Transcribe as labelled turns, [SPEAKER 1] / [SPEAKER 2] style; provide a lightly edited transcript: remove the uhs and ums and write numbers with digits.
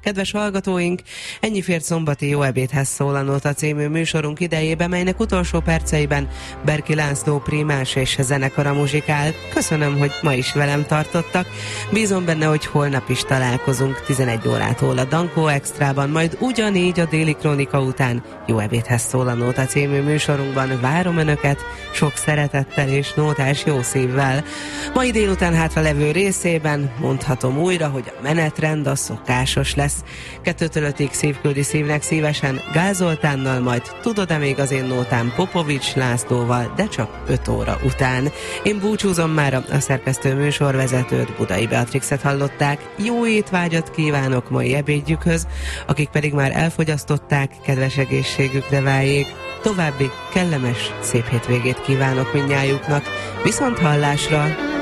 [SPEAKER 1] Kedves hallgatóink, ennyi fért szombati Jó ebédhez szól a Nóta című műsorunk idejébe, melynek utolsó perceiben Berki László prímás és zenekara muzsikál. Köszönöm, hogy ma is velem tartottak. Bízom benne, hogy holnap is találkozunk 11 órától a Dankó Extrában, majd ugyanígy a Déli Krónika után Jó ebédhez szól a Nóta című műsorunkban. Várom Önöket sok szeretettel és nótás jó szívvel. Mai délután hátra levő részében mondhatom újra, hogy a menetrend a szokásos lesz. 2-től 5-ig Szívküldi Szívnek szívesen Gál Zoltánnal, majd Tudod-e még az én nótám Popovics Lászlóval, de csak 5 óra után. Én búcsúzom már, a szerkesztő műsorvezetőt, Budai Beatrixet hallották. Jó étvágyat kívánok mai ebédjükhöz, akik pedig már elfogyasztották, kedves egészségükre váljék. További kellemes, szép hétvégét kívánok mindnyájuknak. Viszont hallásra!